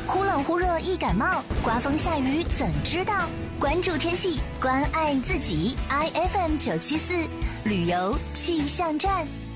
忽冷忽热易感冒，刮风下雨怎知道？关注天气，关爱自己。IFM 974旅游气象站。